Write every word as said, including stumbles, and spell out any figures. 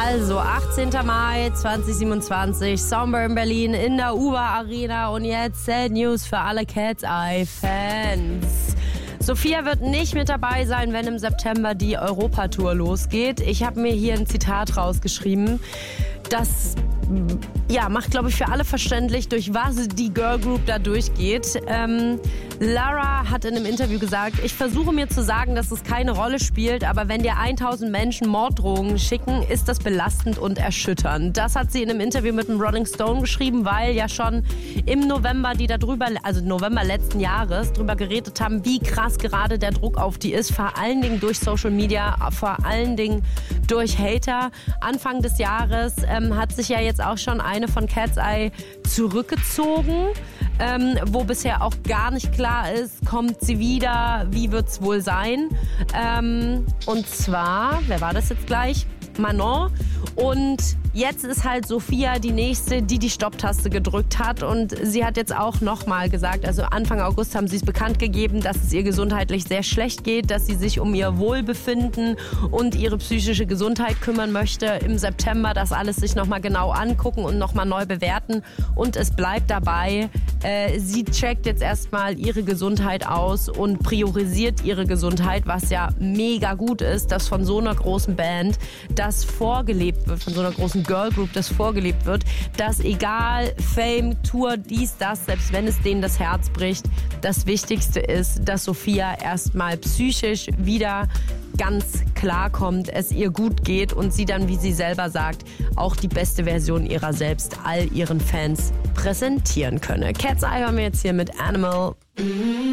Also, achtzehnten Mai zweitausendsiebenundzwanzig, Somber in Berlin in der U B A Arena und jetzt Sad News für alle Cat's Eye Fans. Sophia wird nicht mit dabei sein, wenn im September die Europatour losgeht. Ich habe mir hier ein Zitat rausgeschrieben. Das ja, macht, glaube ich, für alle verständlich, durch was die Girl Group da durchgeht. Ähm, Lara hat in einem Interview gesagt, ich versuche mir zu sagen, dass es keine Rolle spielt, aber wenn dir tausend Menschen Morddrohungen schicken, ist das belastend und erschütternd. Das hat sie in einem Interview mit dem Rolling Stone geschrieben, weil ja schon im November die da drüber, also November letzten Jahres, drüber geredet haben, wie krass gerade der Druck auf die ist, vor allen Dingen durch Social Media, vor allen Dingen durch Hater. Anfang des Jahres ähm, hat sich ja jetzt auch schon eine von Cat's Eye zurückgezogen, ähm, wo bisher auch gar nicht klar ist, kommt sie wieder, wie wird's wohl sein? Ähm, und zwar, wer war das jetzt gleich? Manon. Und jetzt ist halt Sophia die Nächste, die die Stopptaste gedrückt hat. Und sie hat jetzt auch nochmal gesagt, also Anfang August haben sie es bekannt gegeben, dass es ihr gesundheitlich sehr schlecht geht, dass sie sich um ihr Wohlbefinden und ihre psychische Gesundheit kümmern möchte. Im September das alles sich nochmal genau angucken und nochmal neu bewerten. Und es bleibt dabei, äh, sie checkt jetzt erstmal ihre Gesundheit aus und priorisiert ihre Gesundheit, was ja mega gut ist, dass von so einer großen Band das vorgelebt wird, von so einer großen Girl Group das vorgelebt wird, dass egal, Fame, Tour, dies, das, selbst wenn es denen das Herz bricht, das Wichtigste ist, dass Sophia erstmal psychisch wieder ganz klar kommt, es ihr gut geht und sie dann, wie sie selber sagt, auch die beste Version ihrer selbst all ihren Fans präsentieren könne. Cat's Eye haben wir jetzt hier mit Animal.